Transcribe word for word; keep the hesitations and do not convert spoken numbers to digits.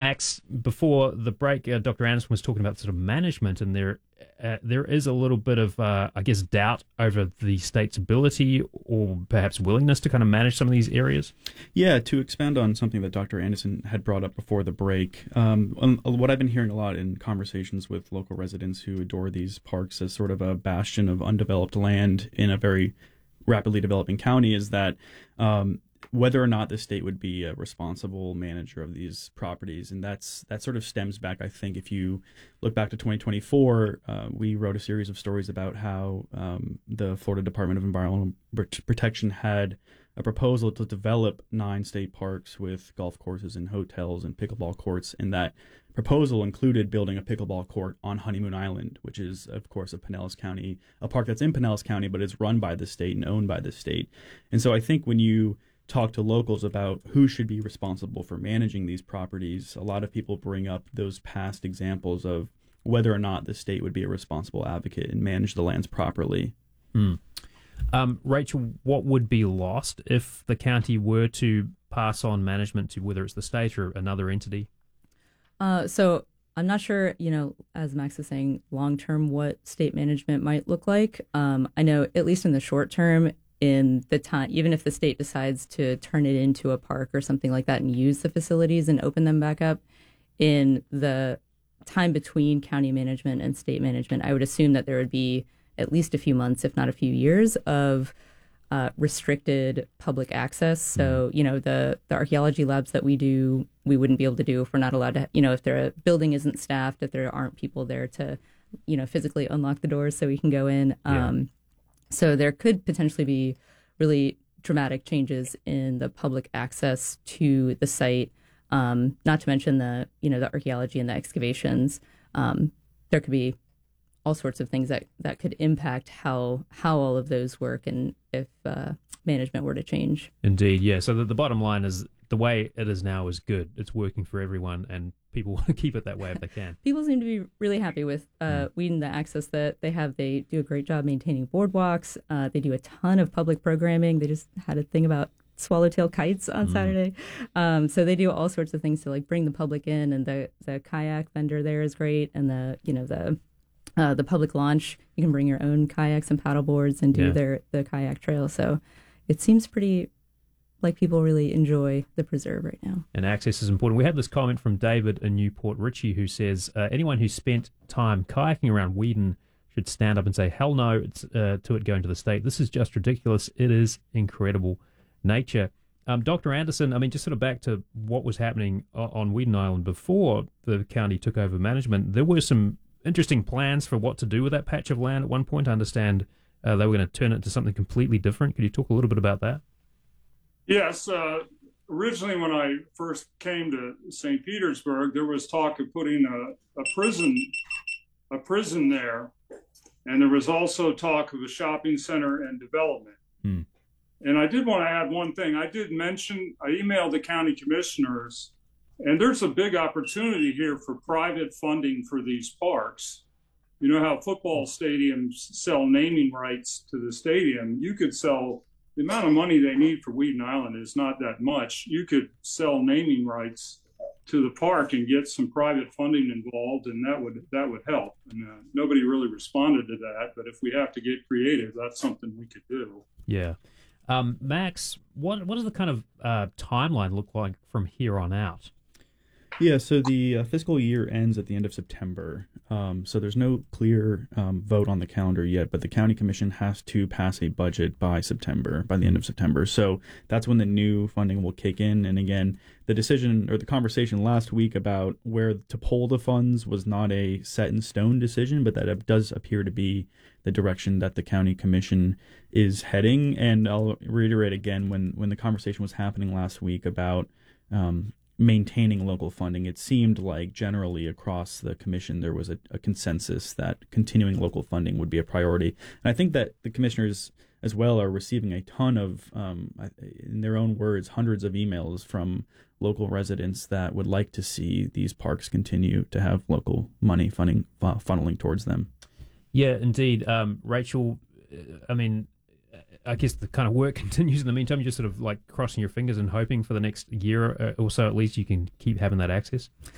Max, before the break, uh, Doctor Anderson was talking about sort of management, and there uh, there is a little bit of, uh, I guess, doubt over the state's ability or perhaps willingness to kind of manage some of these areas. Yeah, to expand on something that Doctor Anderson had brought up before the break, um, what I've been hearing a lot in conversations with local residents who adore these parks as sort of a bastion of undeveloped land in a very rapidly developing county is that um, whether or not the state would be a responsible manager of these properties. And that's that sort of stems back, I think, if you look back to twenty twenty-four, uh, we wrote a series of stories about how um, the Florida Department of Environmental Protection had a proposal to develop nine state parks with golf courses and hotels and pickleball courts. And that proposal included building a pickleball court on Honeymoon Island, which is, of course, a Pinellas County, a park that's in Pinellas County, but is run by the state and owned by the state. And so I think when you talk to locals about who should be responsible for managing these properties, a lot of people bring up those past examples of whether or not the state would be a responsible advocate and manage the lands properly. Hmm. Um, Rachel, what would be lost if the county were to pass on management to whether it's the state or another entity? Uh, so I'm not sure, you know, as Max is saying, long term, what state management might look like. Um, I know, at least in the short term, in the time, even if the state decides to turn it into a park or something like that and use the facilities and open them back up, in the time between county management and state management, I would assume that there would be at least a few months, if not a few years, of uh, restricted public access. So, mm. you know, the, the archaeology labs that we do, we wouldn't be able to do if we're not allowed to, you know, if their building isn't staffed, if there aren't people there to, you know, physically unlock the doors so we can go in. Yeah. Um, So there could potentially be really dramatic changes in the public access to the site, um, not to mention the, you know, the archaeology and the excavations. Um, there could be all sorts of things that, that could impact how how all of those work and if uh, management were to change. Indeed, yeah. So the, the bottom line is the way it is now is good. It's working for everyone, and people want to keep it that way if they can. People seem to be really happy with uh, mm. Whedon, the access that they have. They do a great job maintaining boardwalks. Uh, they do a ton of public programming. They just had a thing about swallowtail kites on mm. Saturday. Um, so they do all sorts of things to like bring the public in, and the, the kayak vendor there is great, and the you know the uh, the public launch. You can bring your own kayaks and paddle boards and do yeah. their the kayak trail. So it seems pretty like people really enjoy the preserve right now. And access is important. We have this comment from David in Newport Richie who says, uh, anyone who spent time kayaking around Whedon should stand up and say, hell no it's, uh, to it going to the state. This is just ridiculous. It is incredible nature. Um, Doctor Anderson, I mean, just sort of back to what was happening on Whedon Island before the county took over management, there were some interesting plans for what to do with that patch of land at one point. I understand uh, they were going to turn it into something completely different. Could you talk a little bit about that? Yes. Uh, originally, when I first came to Saint Petersburg, there was talk of putting a, a prison, a prison there, and there was also talk of a shopping center and development. Hmm. And I did want to add one thing. I did mention, I emailed the county commissioners, and there's a big opportunity here for private funding for these parks. You know how football stadiums sell naming rights to the stadium? You could sell. The amount of money they need for Whedon Island is not that much. You could sell naming rights to the park and get some private funding involved, and that would that would help. And uh, nobody really responded to that, but if we have to get creative, that's something we could do. Yeah. Um, Max, what what does the kind of uh, timeline look like from here on out? Yeah, so the uh, fiscal year ends at the end of September. Um, so there's no clear um, vote on the calendar yet, but the county commission has to pass a budget by September, by the end of September. So that's when the new funding will kick in. And again, the decision or the conversation last week about where to pull the funds was not a set in stone decision, but that it does appear to be the direction that the county commission is heading. And I'll reiterate again, when, when the conversation was happening last week about um, maintaining local funding, it seemed like generally across the commission there was a, a consensus that continuing local funding would be a priority. And I think that the commissioners as well are receiving a ton of, um, in their own words, hundreds of emails from local residents that would like to see these parks continue to have local money funding uh, funneling towards them. Yeah, indeed. Um, Rachel, I mean, I guess the kind of work continues in the meantime. You're just sort of like crossing your fingers and hoping for the next year or so at least you can keep having that access.